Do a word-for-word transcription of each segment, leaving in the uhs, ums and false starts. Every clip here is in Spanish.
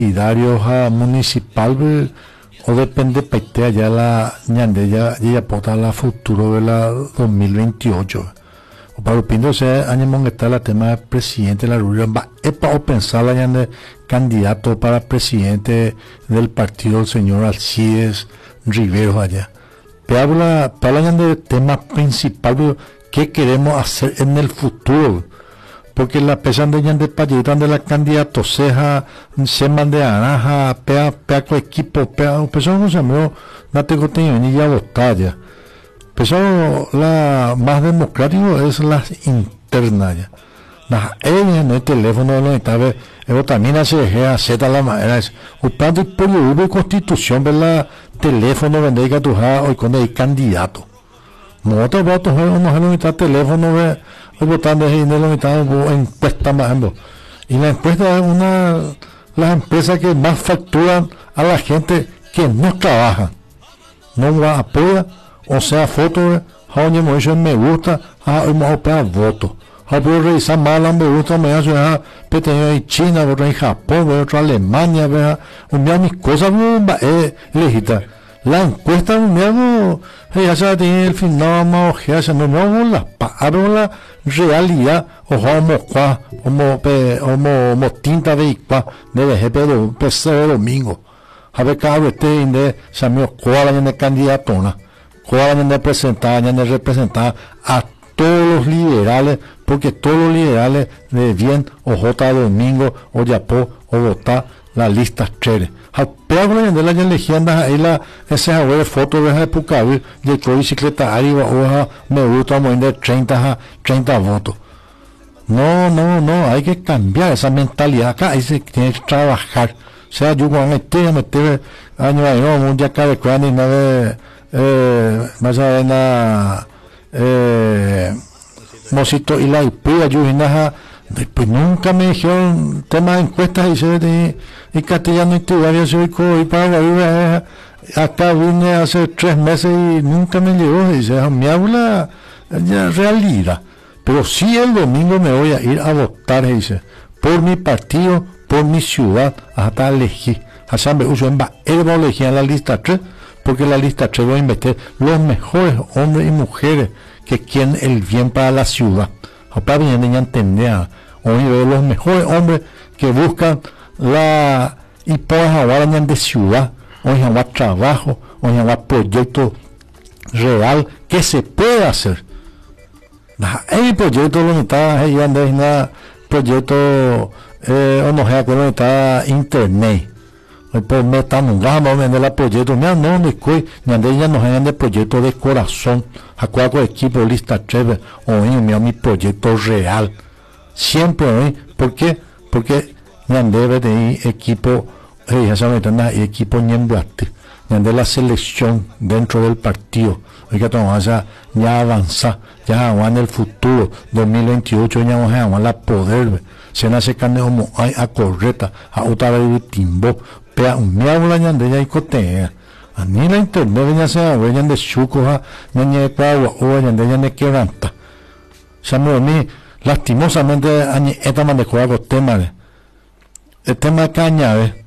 Idarios a municipal ve, o depende peitea ya la ñande ya ya pota la futuro de la dos mil veintiocho. O para pindo se año está la tema del presidente de la República va epa o pensar la ñande candidato para presidente del partido el señor Alcides Riveros allá. Pero habla para la ñande tema principal qué queremos hacer en el futuro. Porque la pesan de ñande payetan de la candidato seja se mande naranja pea pea co equipo pea peso no se me no tengo tenido ni ya batalla peso la más democrático es la interna ya la ella en el teléfono no está ve pero también hace a z la manera es usando por la constitución de la teléfono vende que tu ja hoy con el candidato no te votos no no está teléfono ve votando en el encuesta más y la encuesta es una las empresas que más facturan a la gente que no trabaja no va a apoya o sea foto oye me gusta a un voto a puedo revisar más la me gusta me hace a pequeño en China otro en Japón otro en Alemania vea un día mis cosas es legita la encuesta un día ya se tiene el final más ya se no no la para la realidad o como qua como pe como tinta de qua debe ser pero pesado domingo a ver cada vez de samio cuál en el candidato na cuál en el presentar en el representar a todos los liberales porque todos los liberales de bien o J domingo o Yapó o votar la lista chévere al peor de la leyenda ahí la ese a foto de esa época de que bicicleta arriba o me gusta muy de treinta a treinta votos no no no hay que cambiar esa mentalidad acá hay que tiene que trabajar o sea yo cuando meter meter año ahí no un día cada cuando y nada eh más allá na eh mosito y la puya yo y nada pues nunca me dijeron tema de encuestas y se de y castellano y todavía soy y para acá vine hace tres meses y nunca me llegó dice me habla ya realidad pero sí el domingo me voy a ir a votar dice por mi partido por mi ciudad hasta elegir hasta me uso en va él va a elegir en la lista tres porque la lista tres va a meter los mejores hombres y mujeres que quieren el bien para la ciudad para bien entender hoy veo los mejores hombres que buscan la y por ahora de ciudad hoy hay trabajo hoy hay proyecto real que se puede hacer hay proyecto lo está ahí ande nada proyecto eh o no sé que está internet hoy por me estamos vamos a vender el proyecto no no no coi ni ande ya no hay de proyecto de corazón a cuál equipo lista chévere hoy mi proyecto real siempre hoy ¿por qué? Porque ya debe de equipo eh, ya saben tener equipo ñembuate ya de la selección dentro del partido hay que tomar ya ya avanzar ya en el futuro dos mil veintiocho ya vamos a la poder se nace carne como hay a correcta a otra vez timbo pero me habla ya de ya y cotea a mí la internet ya se ve de chuco ya ya para o ya de ya de quebranta se me mí lastimosamente esta manera de jugar temas el tema de cañabe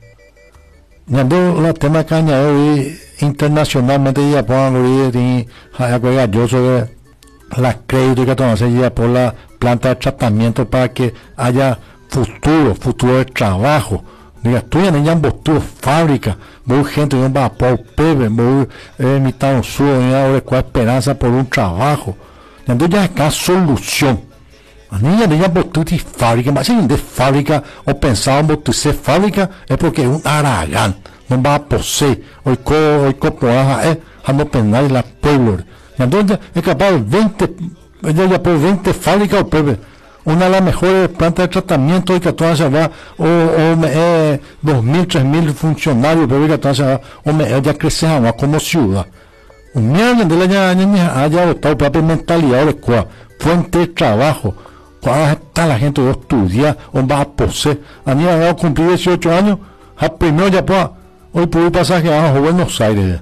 yendo la tema de cañabe internacionalmente ya pongan y juega yo sobre la crédito que toman ya por la planta de tratamiento para que haya futuro futuro de trabajo diga tú ya no futuro fábrica muy gente no va a por pepe muy mitad un suyo y ahora con esperanza por un trabajo yendo ya acá solución a niña de ella botuti fábrica, mas si de fábrica o pensaba en botuti fábrica es porque es un aragán, no va a poseer, hoy co, hoy copoaja, eh, ando penal la pueblo. Y entonces es capaz de veinte, ella ya por veinte fábricas o pepe, una de las mejores plantas de tratamiento y que todas se va, o, o me, eh, dos mil, tres mil funcionarios, pero que todas se va, o me, ella crece a como ciudad. Un mierda de la niña haya votado propia mentalidad de cuál, fuente de trabajo. Cuando está la gente que estudia o va a poseer a mí ha cumplido dieciocho años al primero ya pues hoy pude pasaje a Buenos Aires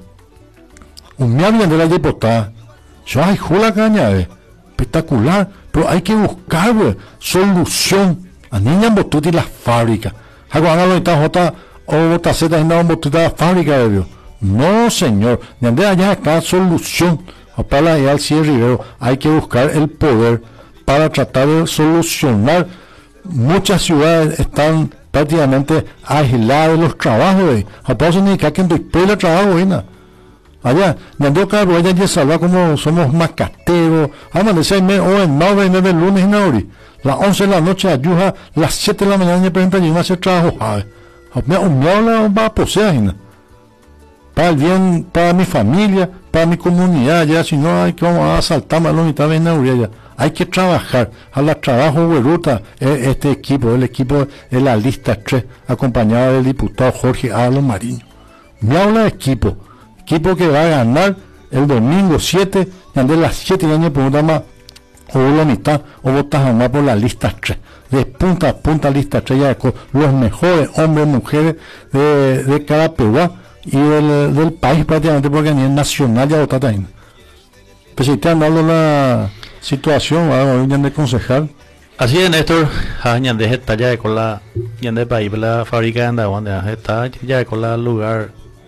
un día viene de la diputada yo hay jula caña espectacular pero hay que buscar we, solución a niña botuti las fábricas algo haga lo está jota o botaceta en una botita fábrica de Dios. No, señor, de allá acá solución. Para ir al Cien Rivero hay que buscar el poder para tratar de solucionar. Muchas ciudades están prácticamente aisladas de los trabajos. Para eso necesita que después el trabajo venga. Allá, donde cada ya ya salva como somos macateros. Además de seis meses, o en nueve meses, lunes y nauri. Las once de la noche, ayuda, las siete de la mañana, por ejemplo, yo a hacer trabajo. Me habla va a poseer, para el bien, para mi familia, para mi comunidad, ya, si no hay que vamos a asaltar más la mitad de nauri ya. Hay que trabajar, a la trabajo güeruta, este equipo, el equipo de la lista tres, acompañado del diputado Jorge Ábalos Mariño. Me habla de equipo. Equipo que va a ganar el domingo siete, de las siete años por más, o la mitad, o votas a más por la lista tres. De punta a punta lista tres, ya con los mejores hombres y mujeres de, de cada Perú y del, del país prácticamente, porque a nivel nacional ya votaste ahí. Pues si te han dado la situación, vamos a de concejal. Así es, Néstor, ya está ya con la, ya de país, la fábrica de Andahuán, está ya con la lugar.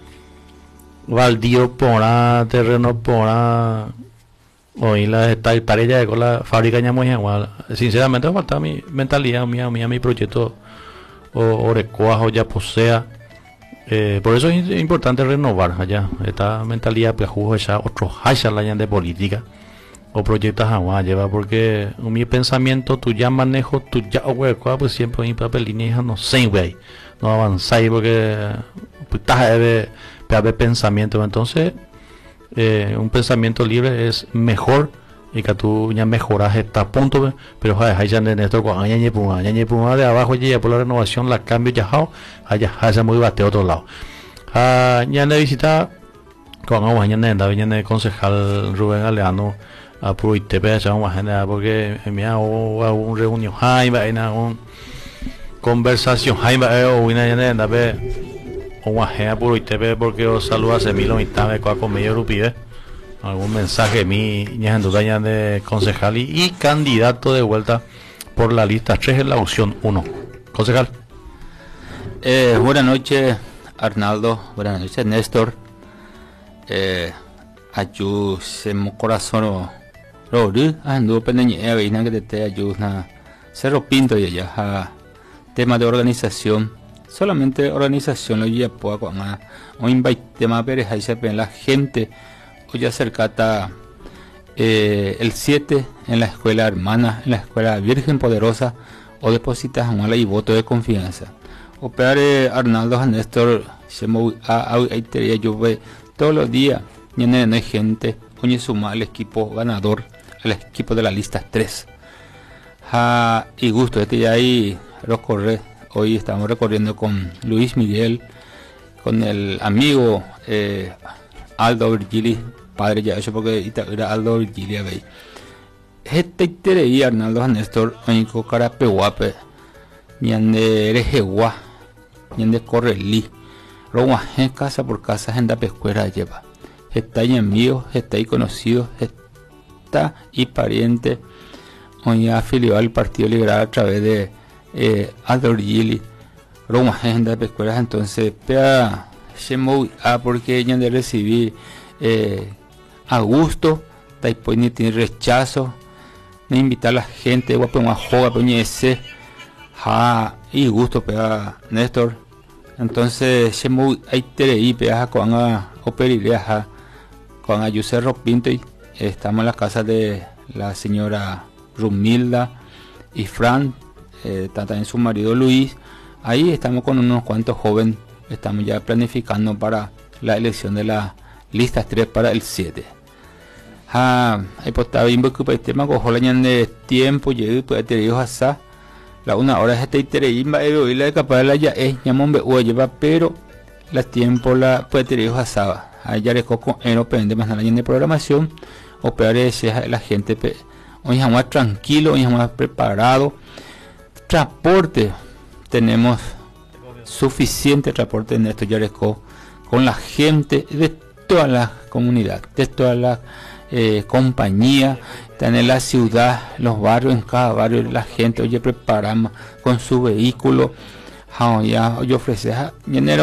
Baldío porá, terreno porá, hoy la está para ella con la fábrica ñamoya igual. Sinceramente falta mi mentalidad mía, mía mi proyecto o orecuajo ya posea. Eh, por eso es importante renovar allá esta mentalidad pues jugo ya otros haya la de política o proyectos agua lleva porque mi pensamiento tu ya manejo tu ya orecuajo pues siempre mi papelina no sé güey no avanzáis porque pues de de pensamiento, entonces eh, un pensamiento libre es mejor y que tú ya mejoras este punto, pero hay ya de Néstor con año de abajo ya por la renovación la cambio ya allá allá muy bate otro lado ya de visita con agua ya de de concejal Rubén Galeano a Puro y Tepe ya vamos a porque me hago un reunión hay una conversación hay o una ya de un ajena por I T V porque os saluda hace mil y tal con medio rupide algún mensaje mi ya en duda ya de concejal y, y candidato de vuelta por la lista tres en la opción uno. Concejal. Eh, buenas noches Arnaldo, buenas noches Néstor. Eh, ayu se mo corazón ro ru ando pendeñe veina que te ayuda Cerro Pinto y allá tema de organización. Solamente organización lo ya puedo con o invite más ver ahí se ven la gente o ya cercata eh, el siete en la escuela hermana en la escuela Virgen Poderosa o depositas a la y voto de confianza o peare Arnaldo a Néstor se mo a a yo ve todos los días ni no hay gente oye suma al equipo ganador al equipo de la lista tres ha y gusto este ya ahí los corre. Hoy estamos recorriendo con Luis Miguel, con el amigo eh, Aldo Virgili, padre ya eso porque era Aldo Virgili ahí. Este terei Arnaldo Néstor, oinco carapeguape, ñande erejegua, ñande correlí, roguaje casa por casa, agenda pescuera lleva. Está ahí amigo, está ahí conocido, está y pariente, hoy afiliado al Partido Liberal a través de Eh, Aldo Gili, Roma agenda de escuelas entonces pea se muy a porque ya de recibir eh, a gusto después ni tiene rechazo ni invitar a la gente guapo una joga poñe ese ja y gusto pea Néstor entonces se muy hay terei pea con a operiría con a Cerro Pinto y estamos en la casa de la señora Rumilda y Fran. Eh, también su marido Luis, ahí estamos con unos cuantos jóvenes, estamos ya planificando para la elección de las listas tres para el siete. Ah, ahí pues está bien porque el tema cojo la de tiempo, llegué pues te digo hasta la una hora este itereimba y la de capaz la ya es llamón be lleva pero la tiempo la pues te digo hasta ahí ya le coco en no pende más la de programación operar ese la gente pe, hoy más tranquilo, hoy más preparado. Transporte tenemos suficiente transporte en esto Yaresco con la gente de toda la comunidad de toda la eh, compañía están en la ciudad los barrios en cada barrio la gente oye preparamos con su vehículo ha ya yo ofrece ha